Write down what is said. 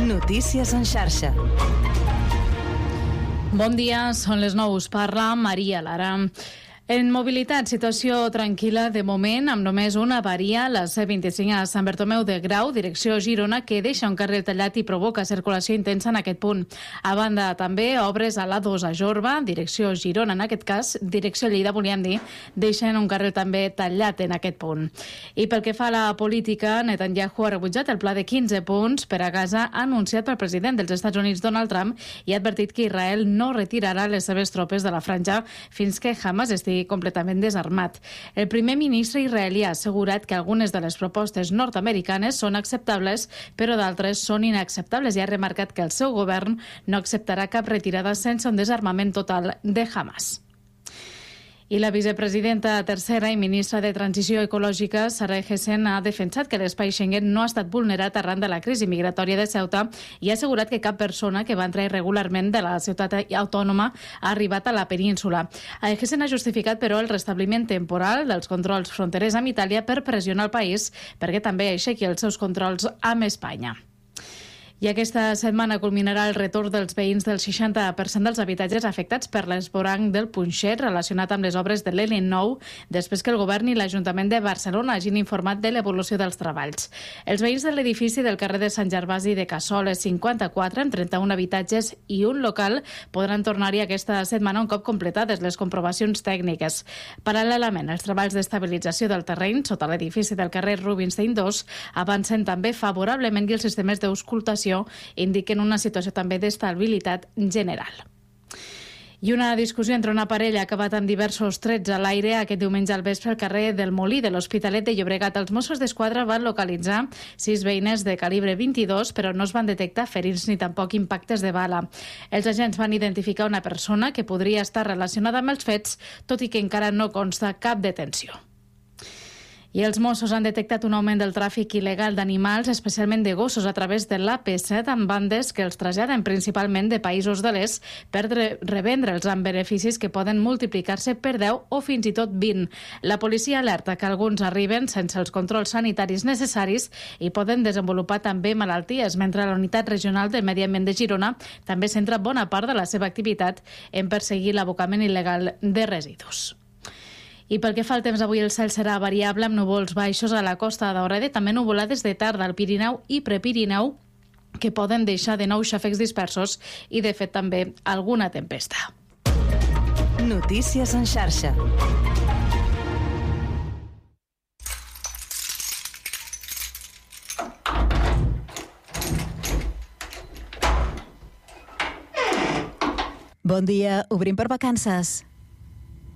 Notícies en xarxa. Bon dia, són les 9, us parla Maria Lara. En mobilitat, situació tranquil·la de moment, amb només una avaria, la C25 a Sant Bartomeu de Grau, direcció Girona, que deixa un carril tallat i provoca circulació intensa en aquest punt. A banda, també, obres a l'A2 a Jorba, direcció Girona, en aquest cas, direcció Lleida, volíem dir, deixen un carril també tallat en aquest punt. I pel que fa a la política, Netanyahu ha rebutjat el pla de 15 punts per a Gaza anunciat pel president dels Estats Units, Donald Trump, i ha advertit que Israel no retirarà les seves tropes de la franja fins que Hamas estigui completament desarmat. El primer ministre israelí ha assegurat que algunes de les propostes nord-americanes són acceptables, però d'altres són inacceptables, i ha remarcat que el seu govern no acceptarà cap retirada sense un desarmament total de Hamas. I la vicepresidenta tercera i ministra de Transició Ecològica, Sara Egessen, ha defensat que l'espai Schengen no ha estat vulnerat arran de la crisi migratòria de Ceuta i ha assegurat que cap persona que va entrar irregularment de la ciutat autònoma ha arribat a la península. Egessen ha justificat, però, el restabliment temporal dels controls fronterers amb Itàlia per pressionar el país perquè també aixequi els seus controls amb Espanya. I aquesta setmana culminarà el retorn dels veïns del 60% dels habitatges afectats per l'esvoranc del Punxet relacionat amb les obres de l'L9, després que el govern i l'Ajuntament de Barcelona hagin informat de l'evolució dels treballs. Els veïns de l'edifici del carrer de Sant Gervasi de Cassoles 54, amb 31 habitatges i un local, podran tornar-hi aquesta setmana un cop completades les comprovacions tècniques. Paral·lelament, els treballs d'estabilització del terreny sota l'edifici del carrer Rubinstein 2 avancen també favorablement i els sistemes d'auscultació indiquen una situació també d'estabilitat general. I una discussió entre una parella ha acabat amb diversos trets a l'aire aquest diumenge al vespre al carrer del Molí de l'Hospitalet de Llobregat. Els Mossos d'Esquadra van localitzar 6 veïnes de calibre 22, però no es van detectar ferits ni tampoc impactes de bala. Els agents van identificar una persona que podria estar relacionada amb els fets, tot i que encara no consta cap detenció. I els Mossos han detectat un augment del tràfic il·legal d'animals, especialment de gossos, a través de l'AP7 amb bandes que els traslladen principalment de països de l'est per revendre'ls amb beneficis que poden multiplicar-se per 10 o fins i tot 20. La policia alerta que alguns arriben sense els controls sanitaris necessaris i poden desenvolupar també malalties, mentre la Unitat Regional del Medi Ambient de Girona també centra bona part de la seva activitat en perseguir l'abocament il·legal de residus. I pel que fa al temps, avui el cel serà variable amb núvols baixos a la costa d'Aureda, també nuvolades de tarda al Pirineu i Prepirineu, que poden deixar de nou xàfecs dispersos i, de fet, també alguna tempesta. Notícies en xarxa. Bon dia, obrim per vacances.